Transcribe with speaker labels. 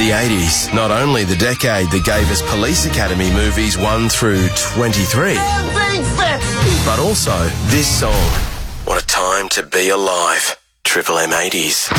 Speaker 1: The 80s, not only the decade that gave us Police Academy movies 1 through 23, but also this song. What a time to be alive. Triple M 80s.